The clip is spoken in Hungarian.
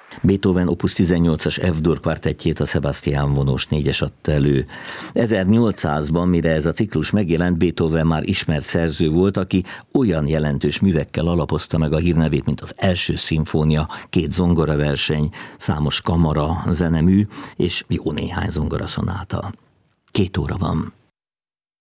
Beethoven opus 18-as F-dur kvartettjét, a Sebastian vonós négyes adta elő. 1800-ban, mire ez a ciklus megjelent, Beethoven már ismert szerző volt, aki olyan jelentős művekkel alapozta meg a hírnevét, mint az első szimfónia, 2 zongoraverseny, számos kamara zenemű és jó néhány zongoraszonáta. 2 óra van.